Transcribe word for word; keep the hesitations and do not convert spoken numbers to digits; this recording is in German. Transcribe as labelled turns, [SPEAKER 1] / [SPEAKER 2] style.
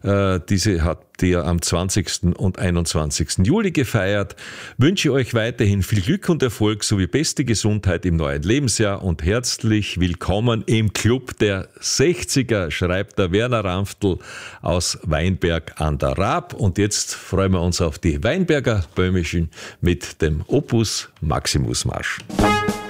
[SPEAKER 1] Äh, diese habt ihr am zwanzigsten und einundzwanzigsten Juli gefeiert. Wünsche euch weiterhin viel Glück und Erfolg sowie beste Gesundheit im neuen Lebensjahr und herzlich willkommen im Club der sechziger, schreibt der Werner Ranftl aus Weinberg an der Raab. Und jetzt freuen wir uns auf die Weinberger Böhmischen mit dem Opus Maximus Marsch.